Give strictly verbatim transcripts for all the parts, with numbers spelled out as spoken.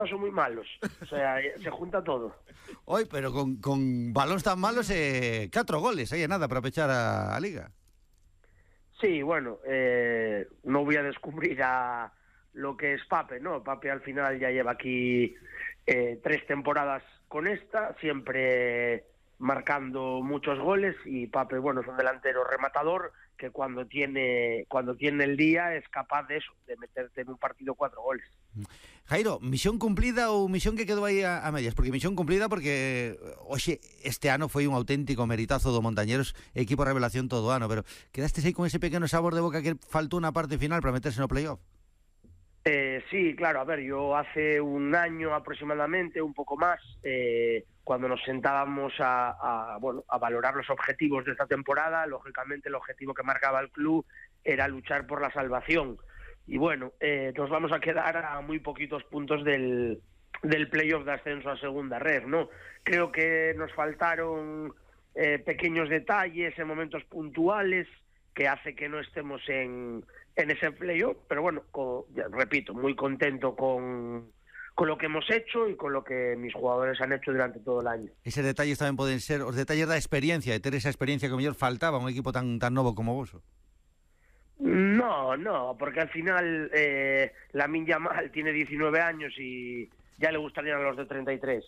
son muy malos, o sea, se junta todo. Hoy, pero con, con balóns tan malos, eh, cuatro goles, aí é nada para pechar a, a Liga. Sí, bueno, eh, no voy a descubrir a lo que es Pape, ¿no? Pape al final ya lleva aquí eh, tres temporadas con esta, siempre marcando muchos goles, y Pape, bueno, es un delantero rematador que cuando tiene cuando tiene el día es capaz de eso, de meterte en un partido cuatro goles. Jairo, misión cumplida ou misión que quedou aí a, a medias? Porque misión cumplida porque, oxe, este ano foi un auténtico meritazo do Montañeros, equipo revelación todo o ano, pero quedastes aí con ese pequeno sabor de boca que faltou unha parte final para meterse no playoff. Eh, sí, claro, a ver, yo hace un año aproximadamente, un poco más, eh, cuando nos sentábamos a, a, bueno, a valorar los objetivos de esta temporada, lógicamente el objetivo que marcaba el club era luchar por la salvación. Y bueno, eh, nos vamos a quedar a muy poquitos puntos del, del playoff de ascenso a segunda red, ¿no? Creo que nos faltaron eh, pequeños detalles en momentos puntuales que hace que no estemos en, en ese playoff, pero bueno, con, ya, repito, muy contento con, con lo que hemos hecho y con lo que mis jugadores han hecho durante todo el año. Eses detalles tamén poden ser os detalles da experiencia, de ter esa experiencia que mellor faltaba a un equipo tan tan novo como vos. No, no, porque al final eh, Lamine Yamal tiene diecinueve años y ya le gustarían a los de treinta y tres,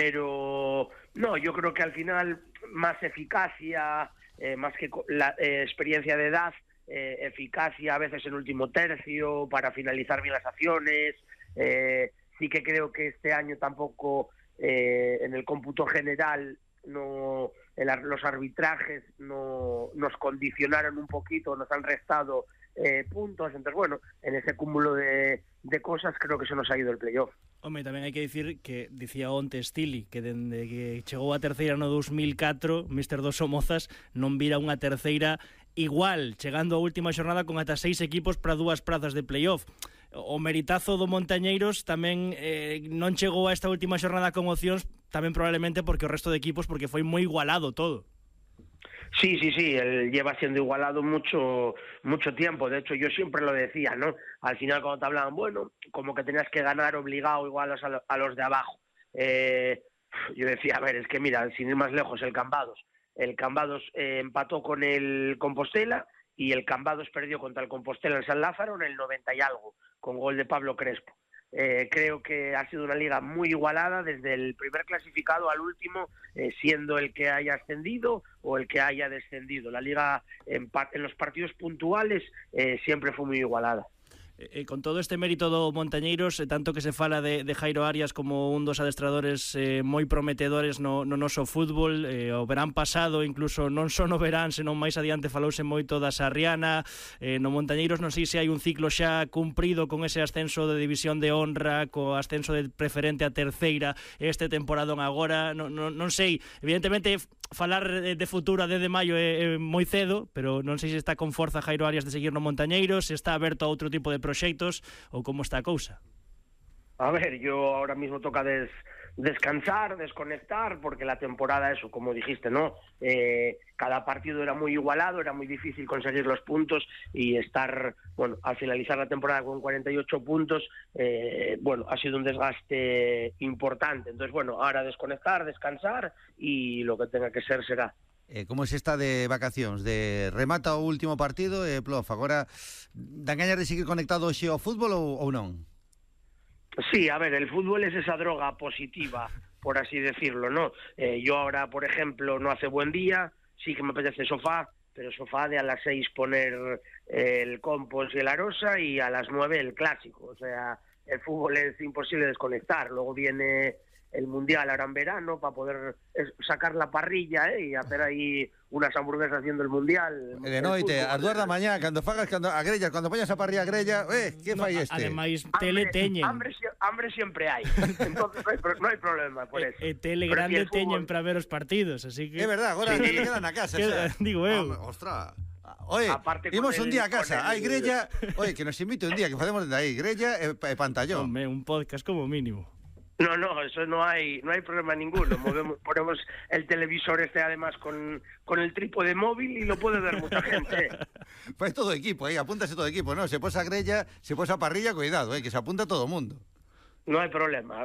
pero no, yo creo que al final más eficacia, eh, más que la eh, experiencia de edad, eh, eficacia a veces en último tercio para finalizar bien las acciones. Eh, sí que creo que este año tampoco eh, en el cómputo general no el, los arbitrajes no nos condicionaron un poquito, nos han restado eh, puntos, entonces bueno, en ese cúmulo de, de cosas creo que se nos ha ido el playoff. Home, tamén hai que dicir que dicía onte Stili que dende que chegou a terceira no dos mil catro, míster dos Somozas non vira unha terceira igual, chegando a última xornada con ata seis equipos para dúas prazas de playoff. O meritazo do Montañeiros tamén eh, non chegou a esta última xornada con opcións, tamén probablemente porque o resto de equipos, porque foi moi igualado todo. Sí, sí, sí, él lleva siendo igualado mucho mucho tiempo. De hecho, yo siempre lo decía, ¿no? Al final, cuando te hablaban, bueno, como que tenías que ganar obligado igual a, lo, a los de abajo. Eh, yo decía, a ver, es que mira, sin ir más lejos, el Cambados. El Cambados eh, empató con el Compostela y el Cambados perdió contra el Compostela en San Lázaro en el noventa y algo, con gol de Pablo Crespo. Eh, creo que ha sido una liga muy igualada desde el primer clasificado al último, eh, siendo el que haya ascendido o el que haya descendido. La liga en, en los partidos puntuales eh, siempre fue muy igualada. Eh, con todo este mérito do Montañeiros, eh, tanto que se fala de, de Jairo Arias como un dos adestradores eh, moi prometedores no, no noso fútbol, eh, o verán pasado, incluso non só no verán, senón máis adiante falouse moito da Sarriana. Eh, no Montañeiros non sei se hai un ciclo xa cumprido con ese ascenso de división de honra, co ascenso de preferente a terceira este temporadón agora, non, non, non sei, evidentemente falar de futuro a dez de maio é, é moi cedo, pero non sei se está con forza Jairo Arias de seguir no Montañeiros, se está aberto a outro tipo de proxectos ou como está a cousa. A ver, yo ahora mismo toca des, descansar, desconectar, porque la temporada, eso, como dijiste, ¿no? Eh, cada partido era muy igualado, era muy difícil conseguir los puntos y estar, bueno, al finalizar la temporada con cuarenta y ocho puntos, eh, bueno, ha sido un desgaste importante. Entonces, bueno, ahora desconectar, descansar y lo que tenga que ser será. Eh, como se está de vacacións? De remata o último partido e plof, agora dan gañas de seguir conectado hoxe ao fútbol ou, ou non? Sí, a ver, el fútbol es esa droga positiva, por así decirlo, ¿no? Eh, yo ahora, por ejemplo, no hace buen día, sí que me apetece sofá, pero sofá de a las seis poner eh, el Compos y el Arosa y a las nueve el clásico. O sea, el fútbol es imposible desconectar. Luego viene el Mundial ahora en verano para poder sacar la parrilla eh, y hacer ahí unas hamburguesas haciendo el Mundial. De noite, ás dúas da mañá, cando fagas cando a grella, cando poñas a parrilla a grella, eh, que no, fai este? Ademais, tele teñen. Hambre, hambre siempre hai. Entonces no hay, no hay problema por eso. E, e tele grande teñen para ver os partidos, así que... É verdad, agora sí. Tele queda na casa. Queda, digo eu. Ah, ostras. Oye, aparte imos un día a casa, hai el... grella, oye, que nos invite un día, que facemos desde aí, grella e, e pantallón. Hombre, un podcast como mínimo. No, no, eso no hay no hay problema ninguno. Movemos, ponemos el televisor este además con, con el trípode móvil y lo puede ver mucha gente. Pues todo equipo, ahí, apúntase todo equipo, ¿no? Se posa grella, se posa parrilla, cuidado, eh, que se apunta todo o mundo. No hay problema.